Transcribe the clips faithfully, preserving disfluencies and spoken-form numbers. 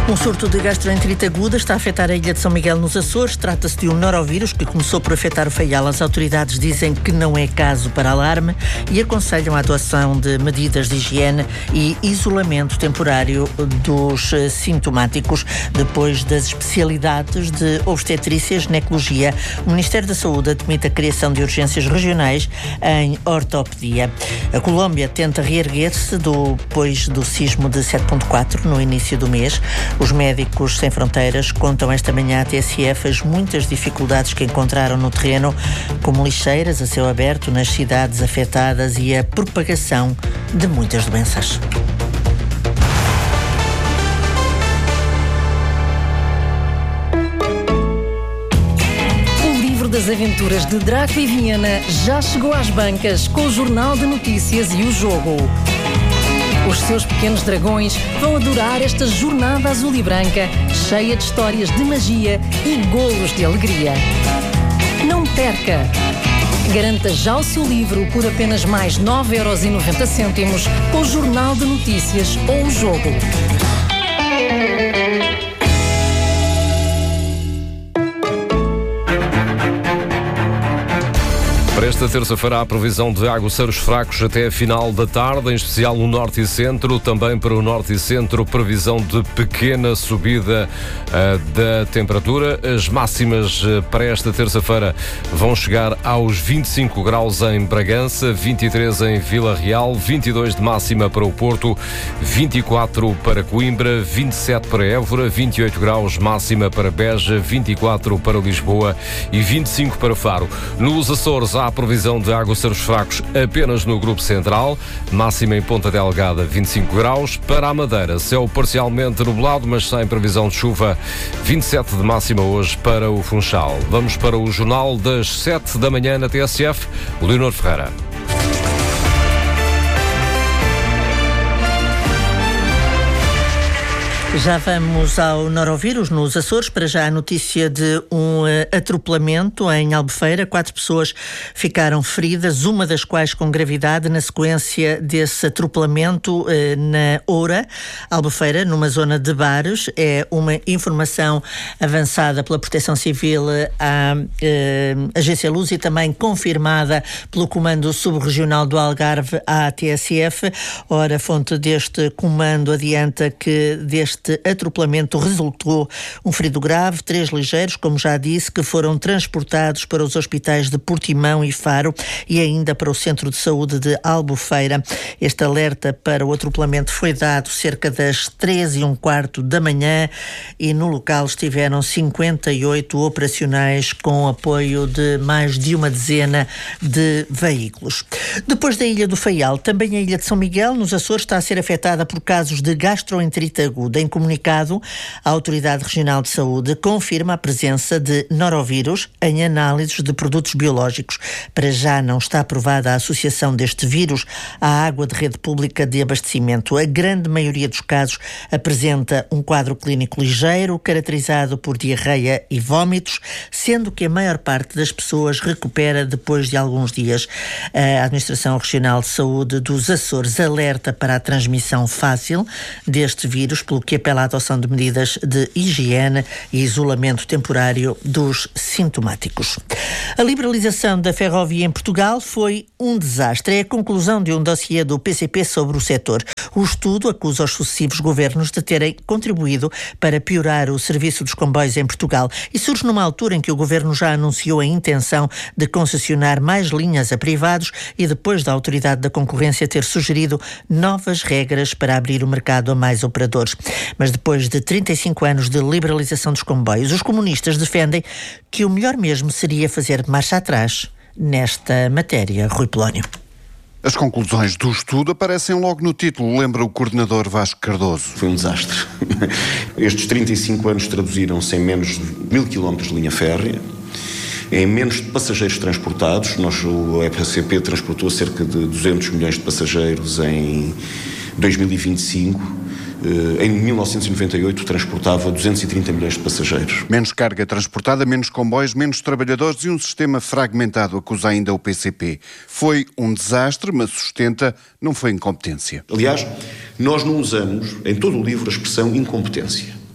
Um surto de gastroenterite aguda está a afetar a ilha de São Miguel nos Açores. Trata-se de um norovírus que começou por afetar o Faial. As autoridades dizem que não é caso para alarme e aconselham a adoção de medidas de higiene e isolamento temporário dos sintomáticos. Depois das especialidades de obstetrícia e ginecologia, o Ministério da Saúde admite a criação de urgências regionais em ortopedia. A Colômbia tenta reerguer-se depois do sismo de sete ponto quatro no início do mês. Os Médicos Sem Fronteiras contam esta manhã à T S F as muitas dificuldades que encontraram no terreno, como lixeiras a céu aberto nas cidades afetadas e a propagação de muitas doenças. O livro das aventuras de Draco e Viena já chegou às bancas com o Jornal de Notícias e o Jogo. Os seus pequenos dragões vão adorar esta jornada azul e branca, cheia de histórias de magia e golos de alegria. Não perca! Garanta já o seu livro por apenas mais nove euros e noventa cêntimos com o Jornal de Notícias ou o Jogo. Para esta terça-feira há a previsão de aguaceiros fracos até a final da tarde, em especial no norte e centro. Também para o norte e centro, previsão de pequena subida uh, da temperatura. As máximas uh, para esta terça-feira vão chegar aos vinte e cinco graus em Bragança, vinte e três em Vila Real, vinte e dois de máxima para o Porto, vinte e quatro para Coimbra, vinte e sete para Évora, vinte e oito graus máxima para Beja, vinte e quatro para Lisboa e vinte e cinco para Faro. Nos Açores há a previsão de aguaceiros fracos apenas no Grupo Central, máxima em Ponta Delgada, vinte e cinco graus. Para a Madeira, céu parcialmente nublado, mas sem previsão de chuva, vinte e sete de máxima hoje para o Funchal. Vamos para o Jornal das sete da manhã na T S F, Leonor Ferreira. Já vamos ao norovírus nos Açores. Para já a notícia de um uh, atropelamento em Albufeira. Quatro pessoas ficaram feridas, uma das quais com gravidade, na sequência desse atropelamento uh, na Oura, Albufeira, numa zona de bares. É uma informação avançada pela Proteção Civil à uh, Agência Luz e também confirmada pelo Comando Subregional do Algarve à T S F. Ora, a fonte deste comando adianta que deste Este atropelamento resultou um ferido grave, três ligeiros, como já disse, que foram transportados para os hospitais de Portimão e Faro e ainda para o Centro de Saúde de Albufeira. Este alerta para o atropelamento foi dado cerca das três e um quarto da manhã e no local estiveram cinquenta e oito operacionais com apoio de mais de uma dezena de veículos. Depois da Ilha do Faial, também a Ilha de São Miguel, nos Açores, está a ser afetada por casos de gastroenterite aguda. Em comunicado, a Autoridade Regional de Saúde confirma a presença de norovírus em análises de produtos biológicos. Para já não está aprovada a associação deste vírus à água de rede pública de abastecimento. A grande maioria dos casos apresenta um quadro clínico ligeiro, caracterizado por diarreia e vômitos, sendo que a maior parte das pessoas recupera depois de alguns dias. A Administração Regional de Saúde dos Açores alerta para a transmissão fácil deste vírus, pelo que apela à adoção de medidas de higiene e isolamento temporário dos sintomáticos. A liberalização da ferrovia em Portugal foi um desastre. É a conclusão de um dossiê do P C P sobre o setor. O estudo acusa os sucessivos governos de terem contribuído para piorar o serviço dos comboios em Portugal e surge numa altura em que o governo já anunciou a intenção de concessionar mais linhas a privados e depois da Autoridade da Concorrência ter sugerido novas regras para abrir o mercado a mais operadores. Mas depois de trinta e cinco anos de liberalização dos comboios, os comunistas defendem que o melhor mesmo seria fazer marcha atrás nesta matéria. Rui Polónio. As conclusões do estudo aparecem logo no título, lembra o coordenador Vasco Cardoso. Foi um desastre. Estes trinta e cinco anos traduziram-se em menos de mil quilómetros de linha férrea, em menos de passageiros transportados. Nós, o E P C P transportou cerca de duzentos milhões de passageiros em dois mil e vinte e cinco. Em mil novecentos e noventa e oito transportava duzentos e trinta milhões de passageiros. Menos carga transportada, menos comboios, menos trabalhadores e um sistema fragmentado, acusa ainda o P C P. Foi um desastre, mas sustenta, não foi incompetência. Aliás, nós não usamos em todo o livro a expressão incompetência.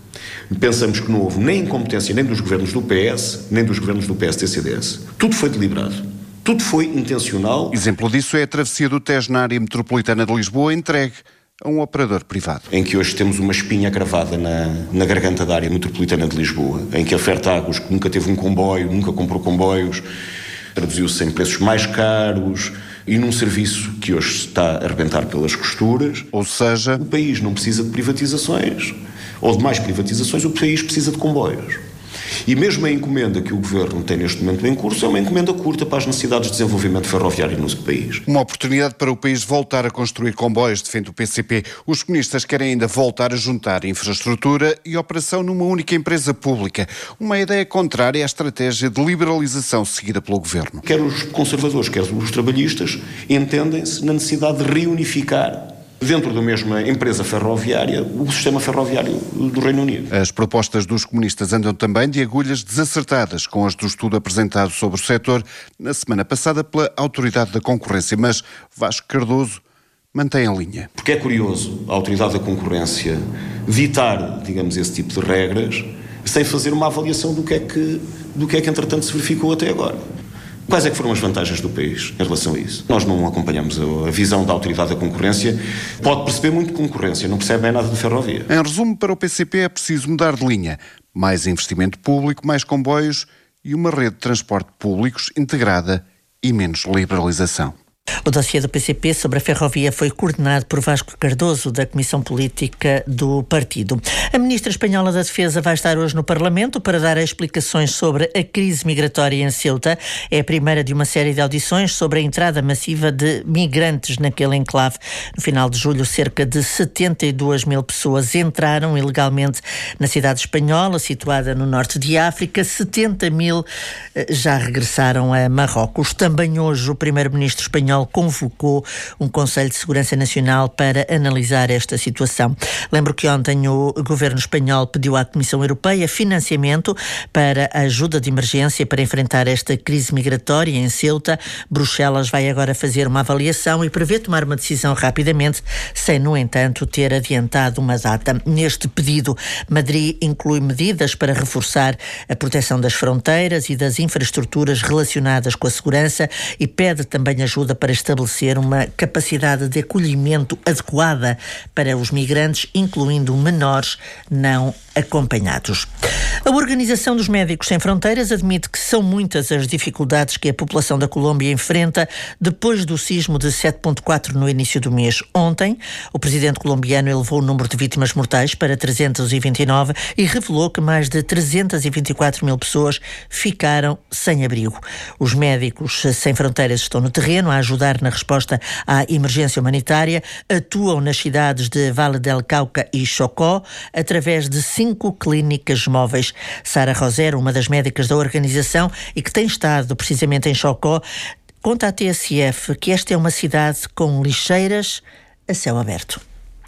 Pensamos que não houve nem incompetência nem dos governos do P S, nem dos governos do P S D C D S. Tudo foi deliberado. Tudo foi intencional. Exemplo disso é a travessia do Tejo na área metropolitana de Lisboa, entregue a um operador privado. Em que hoje temos uma espinha cravada na, na garganta da área metropolitana de Lisboa, em que a Fertagos, que nunca teve um comboio, nunca comprou comboios, traduziu-se em preços mais caros e num serviço que hoje está a arrebentar pelas costuras. Ou seja, o país não precisa de privatizações, ou de mais privatizações, o país precisa de comboios. E mesmo a encomenda que o Governo tem neste momento em curso é uma encomenda curta para as necessidades de desenvolvimento ferroviário no país. Uma oportunidade para o país voltar a construir comboios, defende o P C P. Os comunistas querem ainda voltar a juntar infraestrutura e operação numa única empresa pública. Uma ideia contrária à estratégia de liberalização seguida pelo Governo. Quer os conservadores, quer os trabalhistas, entendem-se na necessidade de reunificar dentro da mesma empresa ferroviária, o sistema ferroviário do Reino Unido. As propostas dos comunistas andam também de agulhas desacertadas com as do estudo apresentado sobre o setor na semana passada pela Autoridade da Concorrência, mas Vasco Cardoso mantém a linha. Porque é curioso a Autoridade da Concorrência ditar, digamos, esse tipo de regras sem fazer uma avaliação do que é que, do que é que entretanto se verificou até agora. Quais é que foram as vantagens do país em relação a isso? Nós não acompanhamos a visão da Autoridade da Concorrência. Pode perceber muito de concorrência, não percebe bem nada de ferrovia. Em resumo, para o P C P é preciso mudar de linha. Mais investimento público, mais comboios e uma rede de transporte públicos integrada e menos liberalização. O dossiê do P C P sobre a ferrovia foi coordenado por Vasco Cardoso, da Comissão Política do partido. A ministra espanhola da Defesa vai estar hoje no Parlamento para dar explicações sobre a crise migratória em Ceuta. É a primeira de uma série de audições sobre a entrada massiva de migrantes naquele enclave. No final de julho, cerca de setenta e duas mil pessoas entraram ilegalmente na cidade espanhola, situada no norte de África. setenta mil já regressaram a Marrocos. Também hoje o primeiro-ministro espanhol convocou um Conselho de Segurança Nacional para analisar esta situação. Lembro que ontem o governo espanhol pediu à Comissão Europeia financiamento para a ajuda de emergência para enfrentar esta crise migratória em Ceuta. Bruxelas vai agora fazer uma avaliação e prevê tomar uma decisão rapidamente, sem, no entanto, ter adiantado uma data. Neste pedido, Madrid inclui medidas para reforçar a proteção das fronteiras e das infraestruturas relacionadas com a segurança e pede também ajuda para estabelecer uma capacidade de acolhimento adequada para os migrantes, incluindo menores não acompanhados. A Organização dos Médicos Sem Fronteiras admite que são muitas as dificuldades que a população da Colômbia enfrenta depois do sismo de sete ponto quatro no início do mês. Ontem, o presidente colombiano elevou o número de vítimas mortais para trezentos e vinte e nove e revelou que mais de trezentos e vinte e quatro mil pessoas ficaram sem abrigo. Os Médicos Sem Fronteiras estão no terreno a ajudar na resposta à emergência humanitária, atuam nas cidades de Valle del Cauca e Chocó através de cinco clínicas móveis. Sara Rosero, uma das médicas da organização e que tem estado precisamente em Chocó, conta à T S F que esta é uma cidade com lixeiras a céu aberto.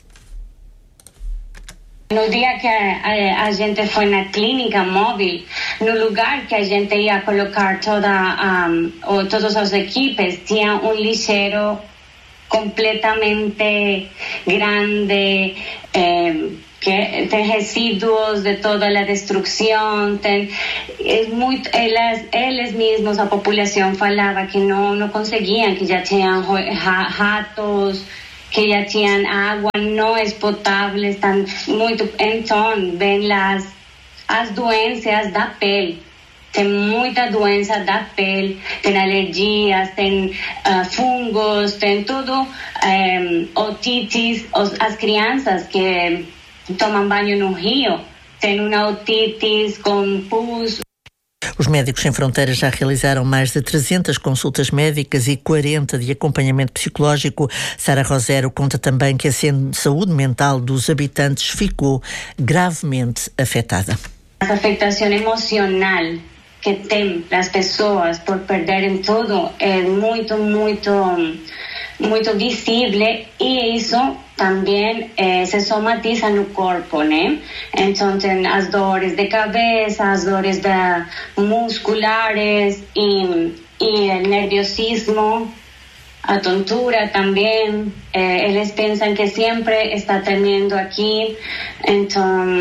No dia que a, a gente foi na clínica móvel, no lugar que a gente ia colocar toda, um, ou, todas as equipes, tinha um lixeiro completamente grande, eh, que tem resíduos de toda a destruição, tem, é muito, elas, eles mesmos, a população falava que não, não conseguiam, que já tinham ratos, que já tinham água não é potável, estão muito, então vem as, as doenças da pele. Tem muita doença da pele, tem alergias, tem uh, fungos, tem tudo, um, otites, os, as crianças que tomam banho no rio, tem uma otites com pus. Os Médicos Sem Fronteiras já realizaram mais de trezentas consultas médicas e quarenta de acompanhamento psicológico. Sara Rosero conta também que a saúde mental dos habitantes ficou gravemente afetada. A afetação emocional que tem as pessoas por perderem tudo é muito, muito, muito visível e isso também eh, se somatiza no corpo, né? Então tem as dores de cabeça, as dores de musculares e, e o nerviosismo, a tontura também. Eh, eles pensam que sempre está tremendo aqui, então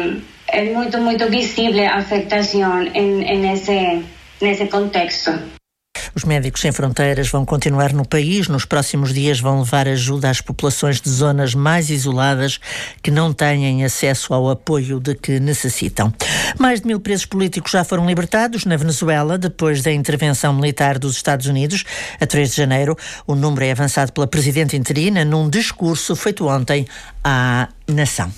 es muy, muy visible a afectación en, en, ese, en ese contexto. Os Médicos Sem Fronteiras vão continuar no país. Nos próximos dias vão levar ajuda às populações de zonas mais isoladas que não têm acesso ao apoio de que necessitam. Mais de mil presos políticos já foram libertados na Venezuela depois da intervenção militar dos Estados Unidos a três de janeiro. O número é avançado pela presidente interina num discurso feito ontem à nação.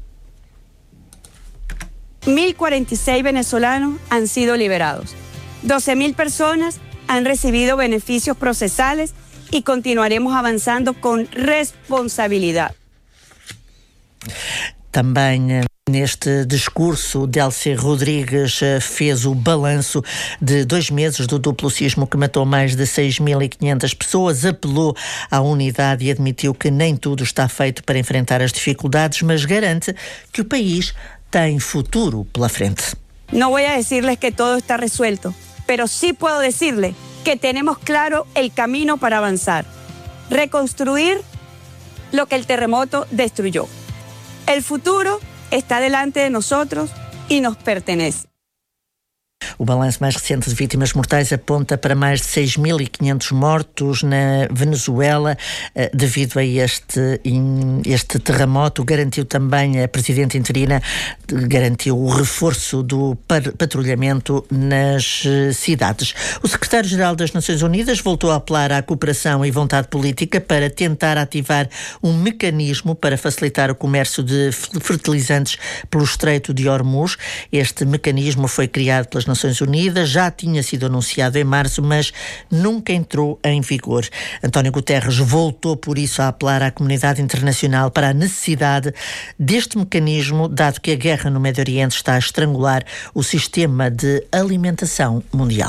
mil cuarenta y seis venezolanos han sido liberados. doce mil personas han recibido beneficios procesales y continuaremos avanzando con responsabilidad. Também neste discurso, Delcy Rodrigues fez o balanço de dois meses do duplo sismo que matou mais de seis mil e quinhentas pessoas, apelou à unidade e admitiu que nem tudo está feito para enfrentar as dificuldades, mas garante que o país tem futuro pela frente. No voy a decirles que todo está resuelto, pero sí puedo decirles que tenemos claro el camino para avanzar, reconstruir lo que el terremoto destruyó. El futuro está delante de nosotros y nos pertenece. O balanço mais recente de vítimas mortais aponta para mais de seis mil e quinhentos mortos na Venezuela devido a este, este terremoto. Garantiu também, a presidente interina, garantiu o reforço do patrulhamento nas cidades. O secretário-geral das Nações Unidas voltou a apelar à cooperação e vontade política para tentar ativar um mecanismo para facilitar o comércio de fertilizantes pelo Estreito de Hormuz. Este mecanismo foi criado pelas Nações Unidas, já tinha sido anunciado em março, mas nunca entrou em vigor. António Guterres voltou, por isso, a apelar à comunidade internacional para a necessidade deste mecanismo, dado que a guerra no Médio Oriente está a estrangular o sistema de alimentação mundial.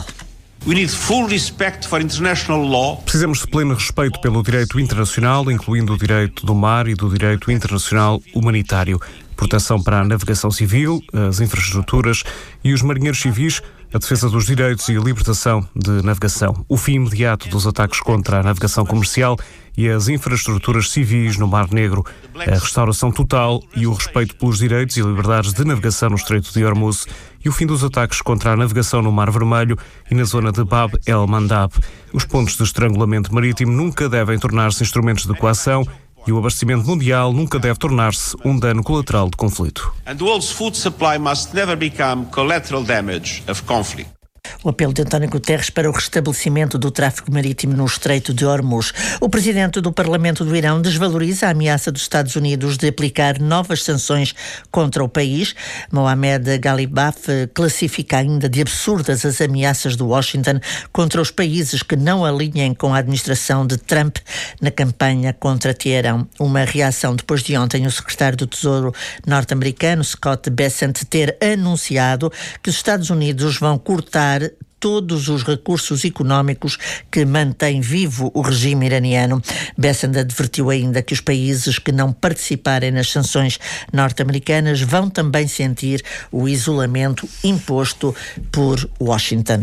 Precisamos de pleno respeito pelo direito internacional, incluindo o direito do mar e do direito internacional humanitário. Proteção para a navegação civil, as infraestruturas e os marinheiros civis, a defesa dos direitos e a libertação de navegação, o fim imediato dos ataques contra a navegação comercial e as infraestruturas civis no Mar Negro, a restauração total e o respeito pelos direitos e liberdades de navegação no Estreito de Hormuz e o fim dos ataques contra a navegação no Mar Vermelho e na zona de Bab el-Mandab. Os pontos de estrangulamento marítimo nunca devem tornar-se instrumentos de coação e o abastecimento mundial nunca deve tornar-se um dano colateral de conflito. And the world's food supply must never become collateral damage of conflict. O apelo de António Guterres para o restabelecimento do tráfego marítimo no Estreito de Hormuz. O presidente do Parlamento do Irão desvaloriza a ameaça dos Estados Unidos de aplicar novas sanções contra o país. Mohamed Ghalibaf classifica ainda de absurdas as ameaças de Washington contra os países que não alinhem com a administração de Trump na campanha contra Teherão. Uma reação depois de ontem o secretário do Tesouro norte-americano, Scott Bessent, ter anunciado que os Estados Unidos vão cortar todos os recursos económicos que mantêm vivo o regime iraniano. Bessent advertiu ainda que os países que não participarem nas sanções norte-americanas vão também sentir o isolamento imposto por Washington.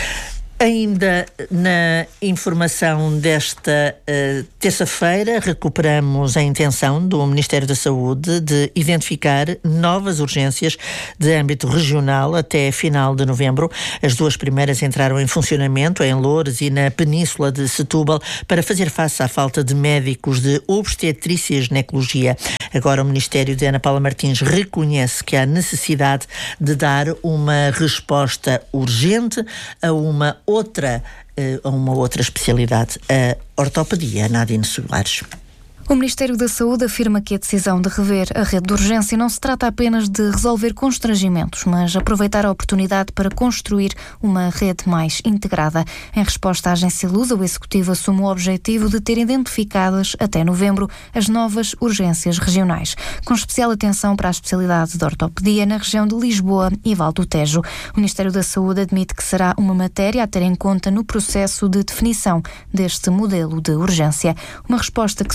Ainda na informação desta uh, terça-feira, recuperamos a intenção do Ministério da Saúde de identificar novas urgências de âmbito regional até final de novembro. As duas primeiras entraram em funcionamento em Loures e na Península de Setúbal para fazer face à falta de médicos de obstetrícia e ginecologia. Agora o Ministério de Ana Paula Martins reconhece que há necessidade de dar uma resposta urgente a uma outra, a uma outra especialidade, a ortopedia. Nadine Soares. O Ministério da Saúde afirma que a decisão de rever a rede de urgência não se trata apenas de resolver constrangimentos, mas aproveitar a oportunidade para construir uma rede mais integrada. Em resposta à agência Lusa, o Executivo assume o objetivo de ter identificadas até novembro as novas urgências regionais, com especial atenção para a especialidade de ortopedia na região de Lisboa e Val do Tejo. O Ministério da Saúde admite que será uma matéria a ter em conta no processo de definição deste modelo de urgência. Uma resposta que surge no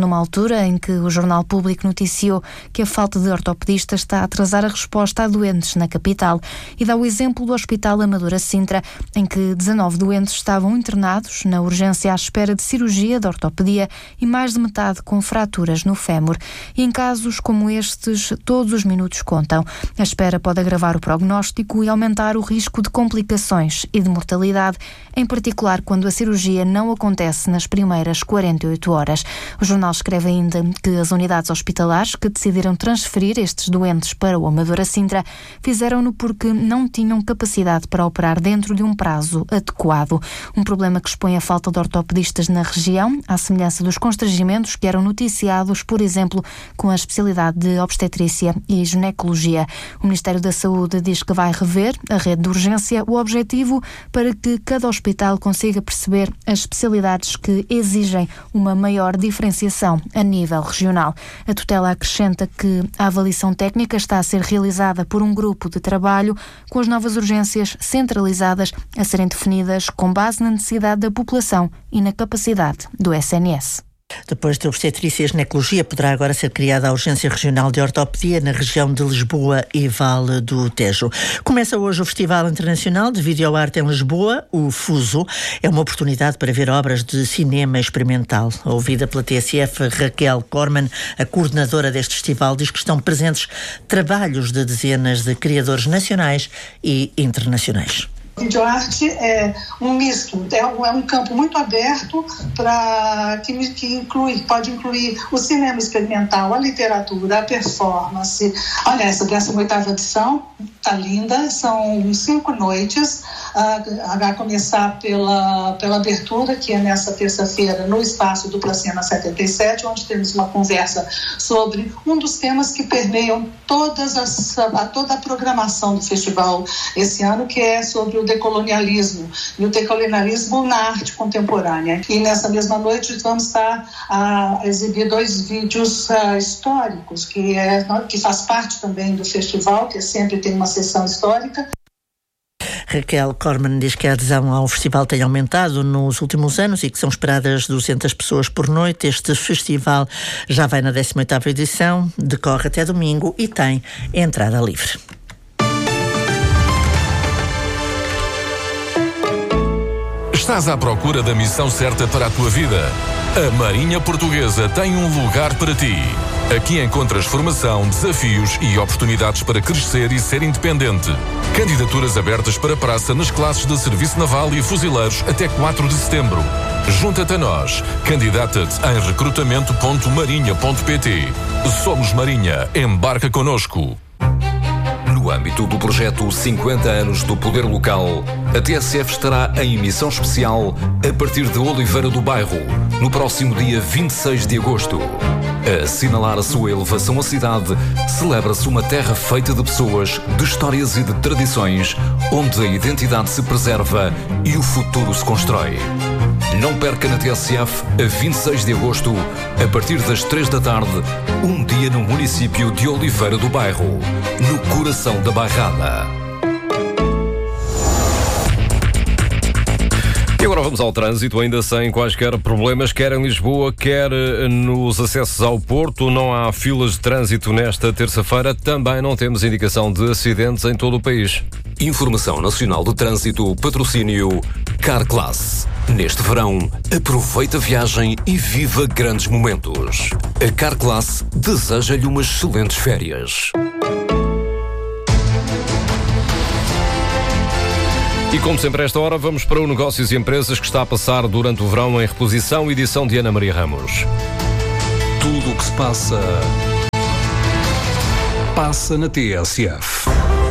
numa altura em que o Jornal Público noticiou que a falta de ortopedistas está a atrasar a resposta a doentes na capital e dá o exemplo do Hospital Amadora Sintra, em que dezanove doentes estavam internados na urgência à espera de cirurgia de ortopedia e mais de metade com fraturas no fémur. E em casos como estes, todos os minutos contam. A espera pode agravar o prognóstico e aumentar o risco de complicações e de mortalidade, em particular quando a cirurgia não acontece nas primeiras quarenta e oito horas. O jornal escreve ainda que as unidades hospitalares que decidiram transferir estes doentes para o Amadora Sintra fizeram-no porque não tinham capacidade para operar dentro de um prazo adequado. Um problema que expõe a falta de ortopedistas na região, à semelhança dos constrangimentos que eram noticiados, por exemplo, com a especialidade de obstetrícia e ginecologia. O Ministério da Saúde diz que vai rever a rede de urgência, o objetivo para que cada hospital consiga perceber as especialidades que exigem uma maior diferenciação a nível regional. A tutela acrescenta que a avaliação técnica está a ser realizada por um grupo de trabalho com as novas urgências centralizadas a serem definidas com base na necessidade da população e na capacidade do S N S. Depois de obstetrícia e ginecologia, poderá agora ser criada a Urgência Regional de Ortopedia na região de Lisboa e Vale do Tejo. Começa hoje o Festival Internacional de Videoarte em Lisboa, o Fuso. É uma oportunidade para ver obras de cinema experimental. Ouvida pela T S F, Raquel Corman, a coordenadora deste festival, diz que estão presentes trabalhos de dezenas de criadores nacionais e internacionais. Videoarte é um misto, é um, é um campo muito aberto para que, que inclui, pode incluir o cinema experimental, a literatura, a performance. Olha, essa décima oitava edição está linda, são cinco noites, a, a começar pela, pela abertura, que é nessa terça-feira no espaço do Placena setenta e sete, onde temos uma conversa sobre um dos temas que permeiam todas as, a, toda a programação do festival esse ano, que é sobre o decolonialismo, e o decolonialismo na arte contemporânea. E nessa mesma noite vamos estar a exibir dois vídeos uh, históricos, que, é, que faz parte também do festival, que sempre tem uma sessão histórica. Raquel Corman diz que a adesão ao festival tem aumentado nos últimos anos e que são esperadas duzentas pessoas por noite. Este festival já vai na décima oitava edição, decorre até domingo e tem entrada livre. Estás à procura da missão certa para a tua vida? A Marinha Portuguesa tem um lugar para ti. Aqui encontras formação, desafios e oportunidades para crescer e ser independente. Candidaturas abertas para praça nas classes de Serviço Naval e Fuzileiros até quatro de setembro. Junta-te a nós. Candidata-te em recrutamento ponto marinha ponto pt. Somos Marinha. Embarca connosco. No âmbito do projeto cinquenta anos do Poder Local, a T S F estará em emissão especial a partir de Oliveira do Bairro, no próximo dia vinte e seis de agosto. A assinalar a sua elevação à cidade, celebra-se uma terra feita de pessoas, de histórias e de tradições, onde a identidade se preserva e o futuro se constrói. Não perca na T S F, a vinte e seis de agosto, a partir das três da tarde, um dia no município de Oliveira do Bairro, no coração da Bairrada. E agora vamos ao trânsito, ainda sem quaisquer problemas, quer em Lisboa, quer nos acessos ao Porto. Não há filas de trânsito nesta terça-feira. Também não temos indicação de acidentes em todo o país. Informação Nacional de Trânsito, patrocínio Carclass. Neste verão, aproveita a viagem e viva grandes momentos. A Carclass deseja-lhe umas excelentes férias. E como sempre a esta hora, vamos para o Negócios e Empresas, que está a passar durante o verão em reposição, edição de Ana Maria Ramos. Tudo o que se passa, passa na T S F.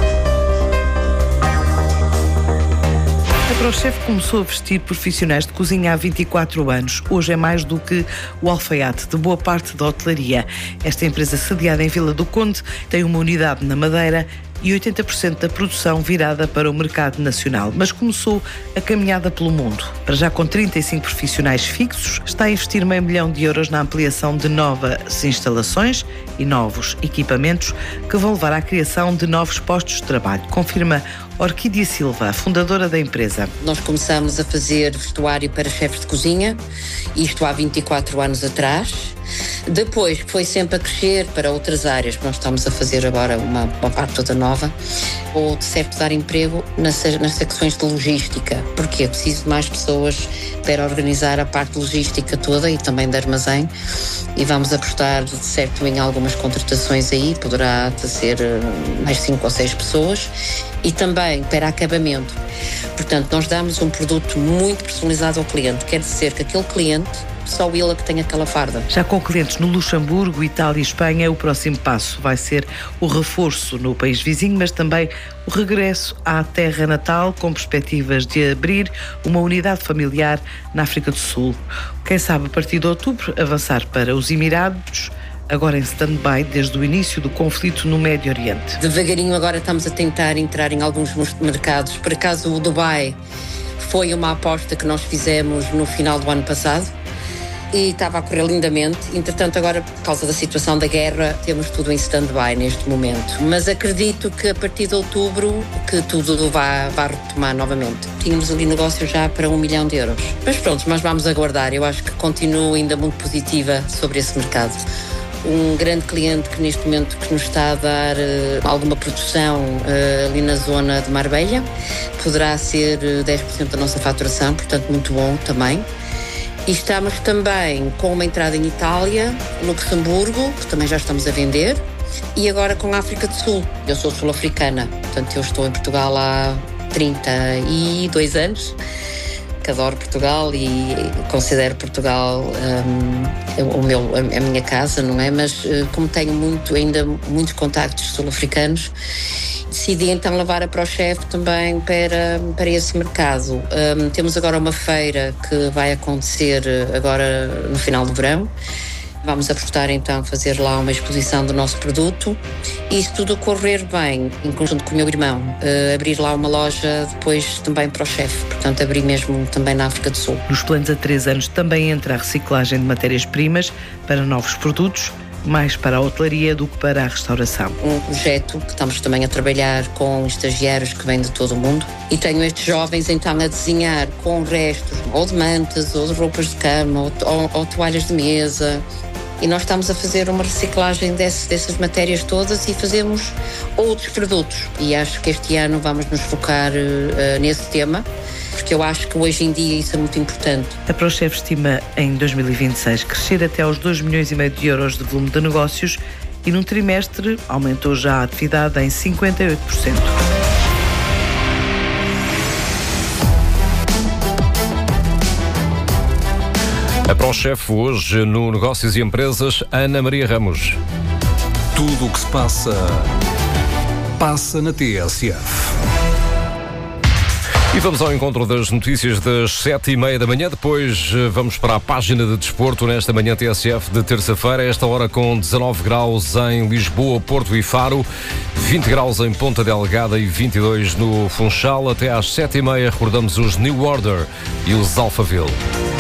A ProChef começou a vestir profissionais de cozinha há vinte e quatro anos. Hoje é mais do que o alfaiate de boa parte da hotelaria. Esta empresa, sediada em Vila do Conde, tem uma unidade na Madeira e oitenta por cento da produção virada para o mercado nacional. Mas começou a caminhada pelo mundo. Para já com trinta e cinco profissionais fixos, está a investir meio milhão de euros na ampliação de novas instalações e novos equipamentos que vão levar à criação de novos postos de trabalho, confirma Orquídea Silva, fundadora da empresa. Nós começamos a fazer vestuário para chefes de cozinha, isto há vinte e quatro anos atrás. Depois foi sempre a crescer para outras áreas. Nós estamos a fazer agora uma, uma parte toda nova, ou de certo dar emprego nas, nas secções de logística. Porquê? Preciso de mais pessoas para organizar a parte logística toda e também de armazém. E vamos apostar de certo em algumas contratações aí, poderá ser mais cinco ou seis pessoas, e também para acabamento. Portanto, nós damos um produto muito personalizado ao cliente, quer dizer que aquele cliente, só ele que tem aquela farda. Já com clientes no Luxemburgo, Itália e Espanha, o próximo passo vai ser o reforço no país vizinho, mas também o regresso à terra natal, com perspectivas de abrir uma unidade familiar na África do Sul. Quem sabe, a partir de outubro, avançar para os Emirados, agora em stand-by desde o início do conflito no Médio Oriente. Devagarinho agora estamos a tentar entrar em alguns mercados. Por acaso o Dubai foi uma aposta que nós fizemos no final do ano passado e estava a correr lindamente. Entretanto, agora, por causa da situação da guerra, temos tudo em stand-by neste momento. Mas acredito que a partir de outubro que tudo vai, vai retomar novamente. Tínhamos ali negócio já para um milhão de euros. Mas pronto, mas vamos aguardar. Eu acho que continuo ainda muito positiva sobre esse mercado. Um grande cliente que neste momento que nos está a dar uh, alguma produção uh, ali na zona de Marbella, poderá ser uh, dez por cento da nossa faturação, portanto muito bom também. E estamos também com uma entrada em Itália, Luxemburgo, que também já estamos a vender, e agora com a África do Sul. Eu sou sul-africana, portanto eu estou em Portugal há trinta e dois anos, que adoro Portugal e considero Portugal um, o meu, a minha casa, não é? Mas como tenho muito, ainda muitos contactos sul-africanos, decidi então levar a ProChef também para, para esse mercado. Um, temos agora uma feira que vai acontecer agora no final do verão. Vamos apostar então a fazer lá uma exposição do nosso produto e, se tudo correr bem, em conjunto com o meu irmão, uh, abrir lá uma loja depois também ProChef, portanto abrir mesmo também na África do Sul. Nos planos a três anos também entra a reciclagem de matérias-primas para novos produtos, mais para a hotelaria do que para a restauração. Um projeto que estamos também a trabalhar com estagiários que vêm de todo o mundo e tenho estes jovens então a desenhar com restos ou de mantas, ou de roupas de cama, ou, ou, ou toalhas de mesa, e nós estamos a fazer uma reciclagem desse, dessas matérias todas e fazemos outros produtos, e acho que este ano vamos nos focar uh, nesse tema, porque eu acho que hoje em dia isso é muito importante. A ProChef estima em dois mil e vinte e seis crescer até aos dois milhões e meio de euros de volume de negócios e num trimestre aumentou já a atividade em cinquenta e oito por cento. A ProChef hoje no Negócios e Empresas, Ana Maria Ramos. Tudo o que se passa, passa na T S F. E vamos ao encontro das notícias das sete e meia da manhã. Depois vamos para a página de desporto nesta manhã T S F de terça-feira. Esta hora com dezanove graus em Lisboa, Porto e Faro, vinte graus em Ponta Delgada e vinte e dois no Funchal. Até às sete e meia recordamos os New Order e os Alphaville.